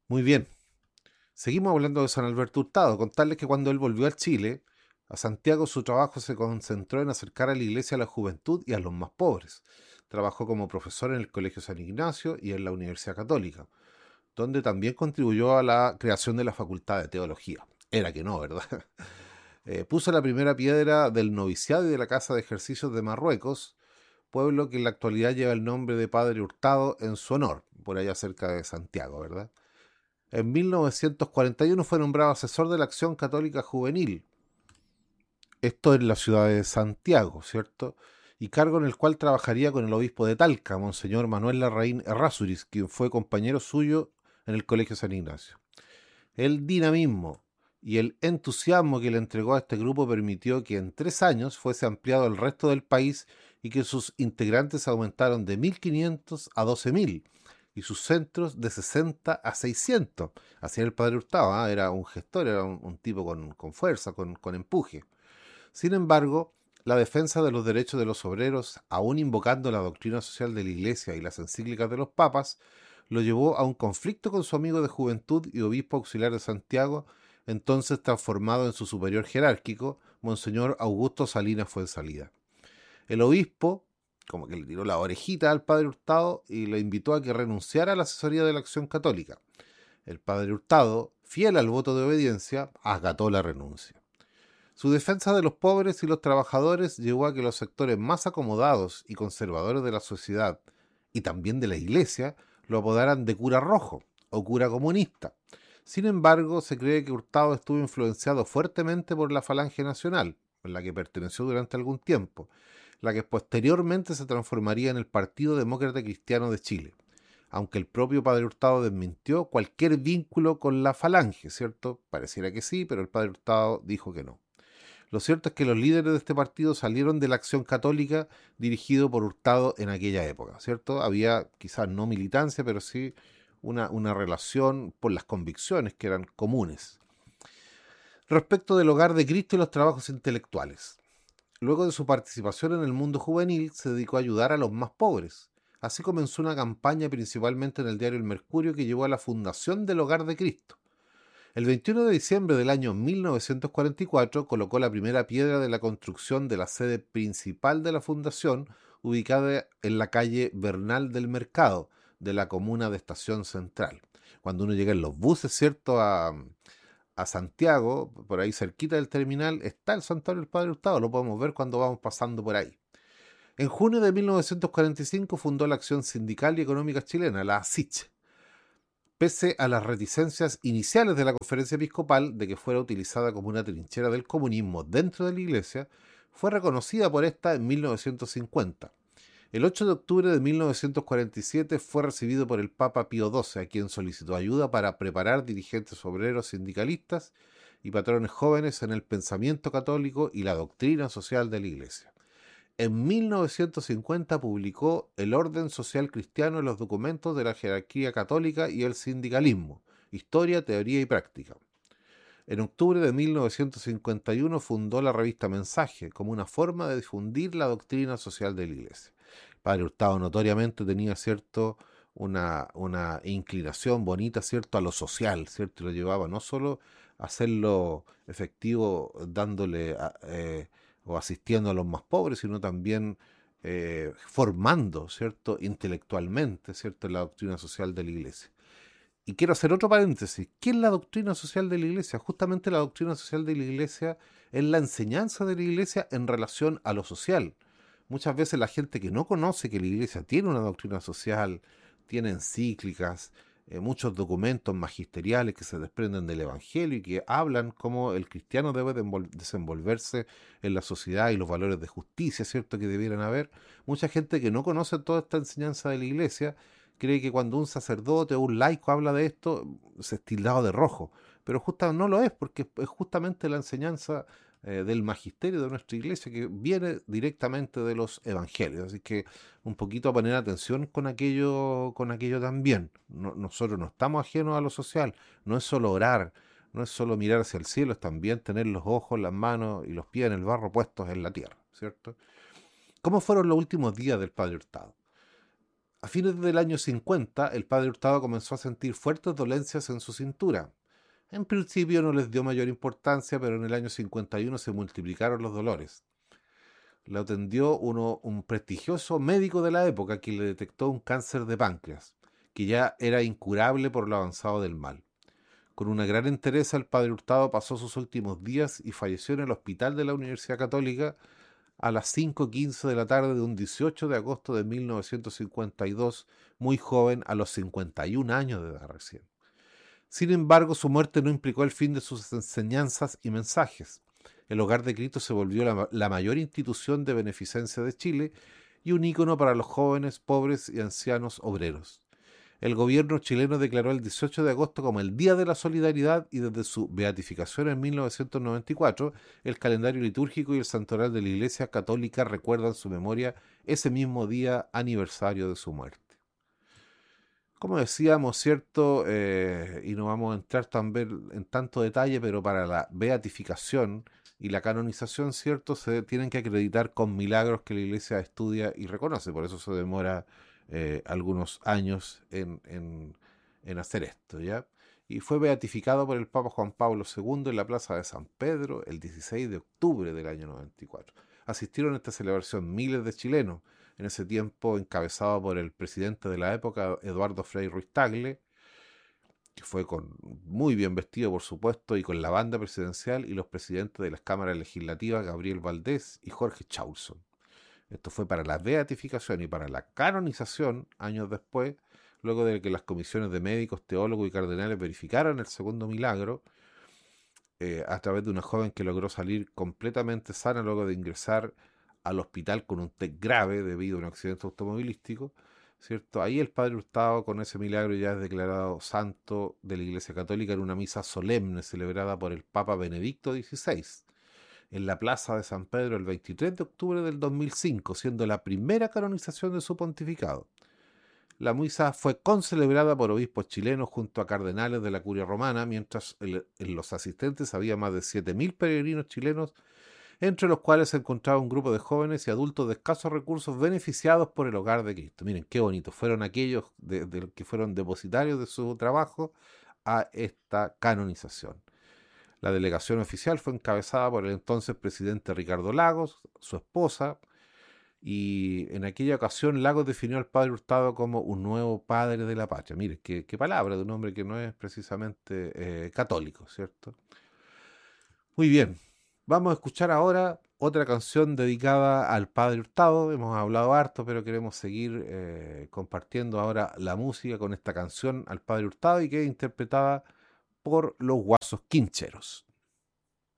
Muy bien, seguimos hablando de San Alberto Hurtado. Contarles que cuando él volvió a Chile, a Santiago, su trabajo se concentró en acercar a la iglesia a la juventud y a los más pobres. Trabajó como profesor en el Colegio San Ignacio y en la Universidad Católica, donde también contribuyó a la creación de la Facultad de Teología. Era que no, ¿verdad? Puso la primera piedra del noviciado y de la Casa de Ejercicios de Marruecos, pueblo que en la actualidad lleva el nombre de Padre Hurtado en su honor, por allá cerca de Santiago, ¿verdad? En 1941 fue nombrado asesor de la Acción Católica Juvenil, esto en la ciudad de Santiago, ¿cierto? Y cargo en el cual trabajaría con el obispo de Talca, Monseñor Manuel Larraín Errázuriz, quien fue compañero suyo en el Colegio San Ignacio. El dinamismo y el entusiasmo que le entregó a este grupo permitió que en 3 años fuese ampliado al resto del país y que sus integrantes aumentaron de 1.500 a 12.000 y sus centros de 60 a 600. Así era el padre Hurtado, ¿eh? Era un gestor, era un tipo con fuerza, con empuje. Sin embargo, la defensa de los derechos de los obreros, aún invocando la doctrina social de la Iglesia y las encíclicas de los papas, lo llevó a un conflicto con su amigo de juventud y obispo auxiliar de Santiago, entonces transformado en su superior jerárquico, Monseñor Augusto Salinas Fuenzalida. El obispo, como que le tiró la orejita al padre Hurtado y le invitó a que renunciara a la asesoría de la Acción Católica. El padre Hurtado, fiel al voto de obediencia, acató la renuncia. Su defensa de los pobres y los trabajadores llevó a que los sectores más acomodados y conservadores de la sociedad, y también de la iglesia, lo apodaran de cura rojo o cura comunista. Sin embargo, se cree que Hurtado estuvo influenciado fuertemente por la Falange Nacional, en la que perteneció durante algún tiempo, la que posteriormente se transformaría en el Partido Demócrata Cristiano de Chile, aunque el propio padre Hurtado desmintió cualquier vínculo con la Falange, ¿cierto? Pareciera que sí, pero el padre Hurtado dijo que no. Lo cierto es que los líderes de este partido salieron de la Acción Católica dirigido por Hurtado en aquella época, ¿cierto? Había quizás no militancia, pero sí una relación por las convicciones que eran comunes. Respecto del hogar de Cristo y los trabajos intelectuales. Luego de su participación en el mundo juvenil, se dedicó a ayudar a los más pobres. Así comenzó una campaña principalmente en el diario El Mercurio que llevó a la fundación del Hogar de Cristo. El 21 de diciembre del año 1944 colocó la primera piedra de la construcción de la sede principal de la fundación, ubicada en la calle Bernal del Mercado, de la comuna de Estación Central. Cuando uno llega en los buses, ¿cierto?, a Santiago, por ahí cerquita del terminal, está el Santuario del Padre Hurtado, lo podemos ver cuando vamos pasando por ahí. En junio de 1945 fundó la Acción Sindical y Económica Chilena, la ASICH, pese a las reticencias iniciales de la conferencia episcopal de que fuera utilizada como una trinchera del comunismo dentro de la iglesia, fue reconocida por esta en 1950. El 8 de octubre de 1947 fue recibido por el Papa Pío XII, a quien solicitó ayuda para preparar dirigentes obreros sindicalistas y patrones jóvenes en el pensamiento católico y la doctrina social de la iglesia. En 1950 publicó El orden social cristiano en los documentos de la jerarquía católica y el sindicalismo, Historia, Teoría y Práctica. En octubre de 1951 fundó la revista Mensaje como una forma de difundir la doctrina social de la Iglesia. Padre Hurtado notoriamente tenía una inclinación bonita, cierto, a lo social, cierto, y lo llevaba no solo a hacerlo efectivo dándole o asistiendo a los más pobres, sino también formando, cierto, intelectualmente, cierto, la doctrina social de la Iglesia. Y quiero hacer otro paréntesis. ¿Qué es la doctrina social de la Iglesia? Justamente la doctrina social de la Iglesia es la enseñanza de la Iglesia en relación a lo social. Muchas veces la gente que no conoce que la Iglesia tiene una doctrina social, tiene encíclicas, muchos documentos magisteriales que se desprenden del Evangelio y que hablan cómo el cristiano debe desenvolverse en la sociedad y los valores de justicia, ¿cierto?, que debieran haber. Mucha gente que no conoce toda esta enseñanza de la Iglesia cree que cuando un sacerdote o un laico habla de esto, se es tildado de rojo. Pero justamente no lo es, porque es justamente la enseñanza del magisterio de nuestra iglesia que viene directamente de los evangelios. Así que un poquito a poner atención con aquello también. Nosotros no estamos ajenos a lo social, no es solo orar, no es solo mirar hacia el cielo, es también tener los ojos, las manos y los pies en el barro puestos en la tierra, ¿cierto? ¿Cómo fueron los últimos días del Padre Hurtado? A fines del año 50, el padre Hurtado comenzó a sentir fuertes dolencias en su cintura. En principio no les dio mayor importancia, pero en el año 51 se multiplicaron los dolores. Lo atendió un prestigioso médico de la época que le detectó un cáncer de páncreas, que ya era incurable por lo avanzado del mal. Con una gran entereza, el padre Hurtado pasó sus últimos días y falleció en el hospital de la Universidad Católica a las 5:15 de la tarde de un 18 de agosto de 1952, muy joven, a los 51 años de edad recién. Sin embargo, su muerte no implicó el fin de sus enseñanzas y mensajes. El Hogar de Cristo se volvió la mayor institución de beneficencia de Chile y un ícono para los jóvenes, pobres y ancianos obreros. El gobierno chileno declaró el 18 de agosto como el Día de la Solidaridad y desde su beatificación en 1994, el calendario litúrgico y el santoral de la Iglesia Católica recuerdan su memoria ese mismo día aniversario de su muerte. Como decíamos, ¿cierto? Y no vamos a entrar también en tanto detalle, pero para la beatificación y la canonización, ¿cierto? Se tienen que acreditar con milagros que la Iglesia estudia y reconoce. Por eso se demora algunos años en hacer esto, ¿ya? Y fue beatificado por el Papa Juan Pablo II en la Plaza de San Pedro el 16 de octubre del año 94. Asistieron a esta celebración miles de chilenos, en ese tiempo encabezado por el presidente de la época, Eduardo Frei Ruiz Tagle, que fue muy bien vestido, por supuesto, y con la banda presidencial, y los presidentes de las cámaras legislativas, Gabriel Valdés y Jorge Chausson. Esto fue para la beatificación y para la canonización, años después, luego de que las comisiones de médicos, teólogos y cardenales verificaran el segundo milagro, a través de una joven que logró salir completamente sana luego de ingresar al hospital con un TEC grave debido a un accidente automovilístico, ¿cierto? Ahí el padre Hurtado, con ese milagro, ya es declarado santo de la Iglesia Católica en una misa solemne celebrada por el Papa Benedicto XVI en la Plaza de San Pedro el 23 de octubre del 2005, siendo la primera canonización de su pontificado. La misa fue concelebrada por obispos chilenos junto a cardenales de la curia romana, mientras en los asistentes había más de 7.000 peregrinos chilenos, entre los cuales se encontraba un grupo de jóvenes y adultos de escasos recursos beneficiados por el Hogar de Cristo. Miren qué bonito, fueron aquellos que fueron depositarios de su trabajo a esta canonización. La delegación oficial fue encabezada por el entonces presidente Ricardo Lagos, su esposa, y en aquella ocasión Lagos definió al padre Hurtado como un nuevo padre de la patria. Mire, qué palabra de un hombre que no es precisamente católico, ¿cierto? Muy bien, vamos a escuchar ahora otra canción dedicada al padre Hurtado. Hemos hablado harto, pero queremos seguir compartiendo ahora la música con esta canción al padre Hurtado y que es interpretada por los Guasos Quincheros.